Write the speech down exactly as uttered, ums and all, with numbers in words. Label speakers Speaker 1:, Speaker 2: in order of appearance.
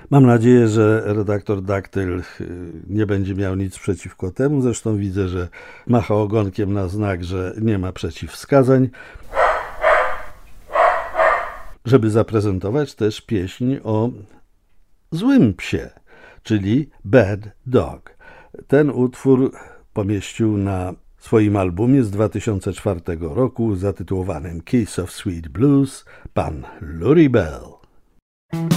Speaker 1: Mam nadzieję, że redaktor Daktyl nie będzie miał nic przeciwko temu. Zresztą widzę, że macha ogonkiem na znak, że nie ma przeciwwskazań. Żeby zaprezentować też pieśń o złym psie, czyli Bad Dog. Ten utwór pomieścił na swoim albumie z dwa tysiące czwartego roku zatytułowanym Kiss of Sweet Blues pan Lurrie Bell.